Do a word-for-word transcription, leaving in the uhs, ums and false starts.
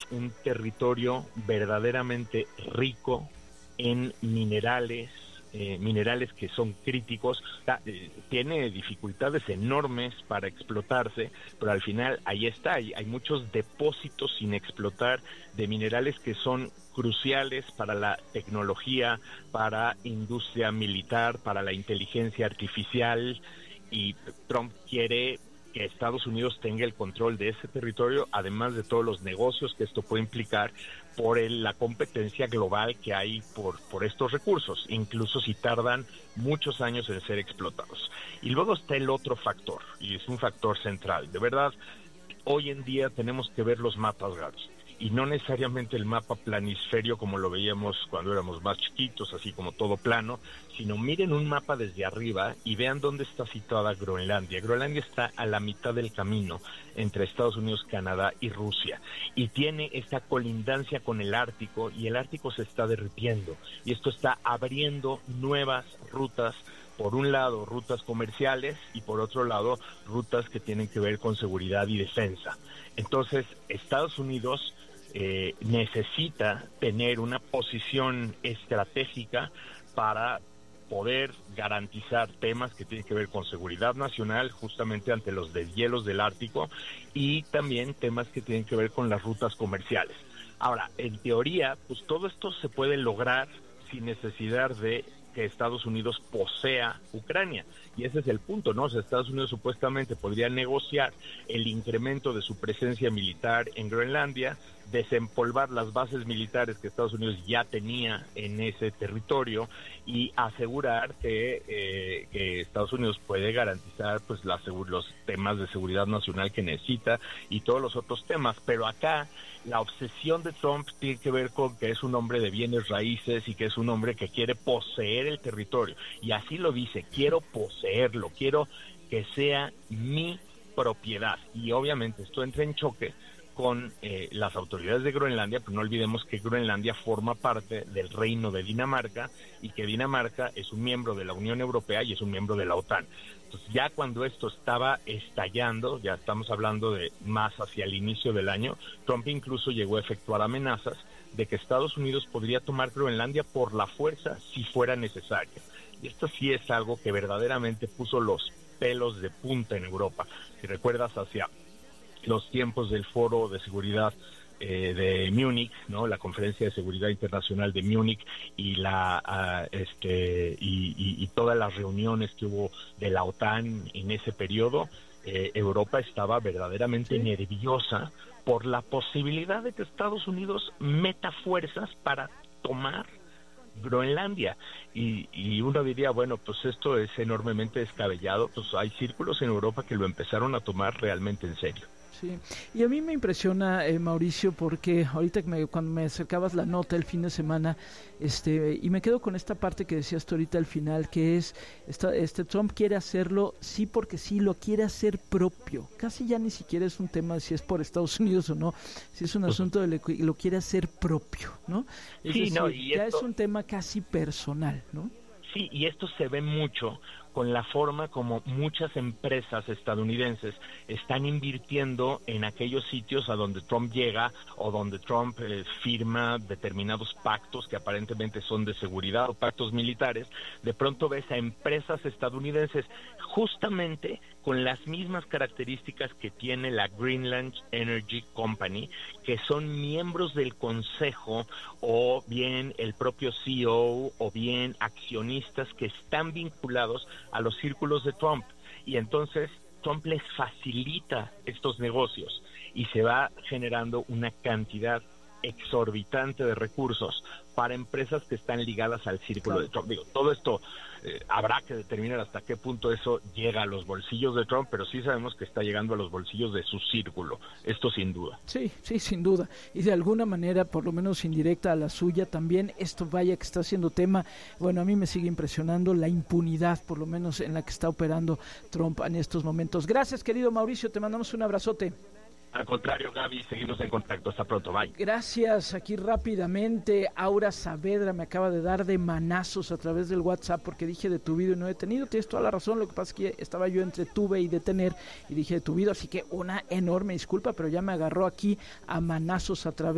un territorio verdaderamente rico en minerales, eh, minerales que son críticos. O sea, eh, tiene dificultades enormes para explotarse, pero al final ahí está, hay, hay muchos depósitos sin explotar de minerales que son cruciales para la tecnología, para industria militar, para la inteligencia artificial, y Trump quiere que Estados Unidos tenga el control de ese territorio, además de todos los negocios que esto puede implicar por el, la competencia global que hay por, por estos recursos, incluso si tardan muchos años en ser explotados. Y luego está el otro factor, y es un factor central. De verdad, hoy en día tenemos que ver los mapas, Gaby, y no necesariamente el mapa planisferio como lo veíamos cuando éramos más chiquitos, así como todo plano, sino miren un mapa desde arriba y vean dónde está situada Groenlandia. Groenlandia está a la mitad del camino entre Estados Unidos, Canadá y Rusia, y tiene esta colindancia con el Ártico, y el Ártico se está derritiendo, y esto está abriendo nuevas rutas. Por un lado, rutas comerciales, y por otro lado, rutas que tienen que ver con seguridad y defensa. Entonces, Estados Unidos eh, necesita tener una posición estratégica para poder garantizar temas que tienen que ver con seguridad nacional, justamente ante los deshielos del Ártico, y también temas que tienen que ver con las rutas comerciales. Ahora, en teoría, pues todo esto se puede lograr sin necesidad de que Estados Unidos posea Ucrania, y ese es el punto, ¿no? O sea, Estados Unidos supuestamente podría negociar el incremento de su presencia militar en Groenlandia, desempolvar las bases militares que Estados Unidos ya tenía en ese territorio y asegurar que, eh, que Estados Unidos puede garantizar pues la, los temas de seguridad nacional que necesita y todos los otros temas. Pero acá la obsesión de Trump tiene que ver con que es un hombre de bienes raíces y que es un hombre que quiere poseer el territorio, y así lo dice: quiero poseerlo, quiero que sea mi propiedad. Y obviamente esto entra en choque con eh, las autoridades de Groenlandia, pero no olvidemos que Groenlandia forma parte del reino de Dinamarca, y que Dinamarca es un miembro de la Unión Europea y es un miembro de la OTAN. Entonces, ya cuando esto estaba estallando, ya estamos hablando de más hacia el inicio del año, Trump incluso llegó a efectuar amenazas de que Estados Unidos podría tomar Groenlandia por la fuerza si fuera necesario. Y esto sí es algo que verdaderamente puso los pelos de punta en Europa. Si recuerdas, hacia los tiempos del Foro de Seguridad eh, de Múnich, ¿no? La Conferencia de Seguridad Internacional de Múnich, y la uh, este y, y, y todas las reuniones que hubo de la OTAN en ese periodo, eh, Europa estaba verdaderamente sí. nerviosa por la posibilidad de que Estados Unidos meta fuerzas para tomar Groenlandia, y, y uno diría, bueno, pues esto es enormemente descabellado. Pues hay círculos en Europa que lo empezaron a tomar realmente en serio. Sí, y a mí me impresiona, eh, Mauricio, porque ahorita que me, cuando me acercabas la nota el fin de semana, este, y me quedo con esta parte que decías tú ahorita al final, que es, esta, este Trump quiere hacerlo, sí porque sí, lo quiere hacer propio. Casi ya ni siquiera es un tema de si es por Estados Unidos o no, si es un asunto de que lo quiere hacer propio, ¿no? Es sí, decir, no, y ya esto... es un tema casi personal, ¿no? Sí, y esto se ve mucho con la forma como muchas empresas estadounidenses están invirtiendo en aquellos sitios a donde Trump llega, o donde Trump eh, firma determinados pactos que aparentemente son de seguridad o pactos militares. De pronto ves a empresas estadounidenses justamente con las mismas características que tiene la Greenland Energy Company, que son miembros del consejo, o bien el propio C E O, o bien accionistas que están vinculados a los círculos de Trump. Y entonces Trump les facilita estos negocios y se va generando una cantidad exorbitante de recursos para empresas que están ligadas al círculo claro. de Trump. Digo, todo esto eh, habrá que determinar hasta qué punto eso llega a los bolsillos de Trump, pero sí sabemos que está llegando a los bolsillos de su círculo, esto sin duda. Sí, sí, sin duda, y de alguna manera, por lo menos indirecta a la suya también, esto vaya que está haciendo tema. Bueno, a mí me sigue impresionando la impunidad, por lo menos en la que está operando Trump en estos momentos. Gracias, querido Mauricio, te mandamos un abrazote. Al contrario, Gaby, seguimos en contacto. Hasta pronto, bye. Gracias. Aquí rápidamente, Aura Saavedra me acaba de dar de manazos a través del WhatsApp porque dije detuvido y no detenido. Tienes toda la razón, lo que pasa es que estaba yo entre tuve y detener y dije detuvido, así que una enorme disculpa, pero ya me agarró aquí a manazos a través